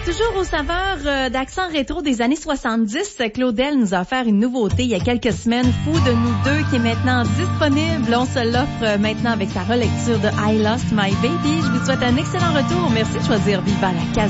Toujours aux saveurs d'accent rétro des années 70, Claudel nous a offert une nouveauté il y a quelques semaines, Fou de nous deux, qui est maintenant disponible. On se l'offre maintenant avec sa relecture de I Lost My Baby. Je vous souhaite un excellent retour. Merci de choisir Viva la Casa.